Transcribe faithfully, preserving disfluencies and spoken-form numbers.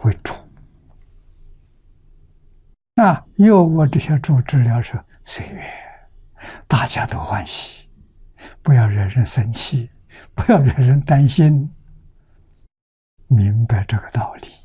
为主。那由我这些主治疗是岁月，大家都欢喜，不要惹人生气，不要惹人担心，明白这个道理。